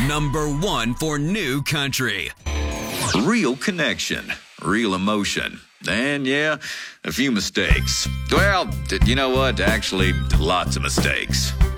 Number 1 for new country. Real connection, real emotion, and yeah, a few mistakes. Well, you know what? Actually, lots of mistakes.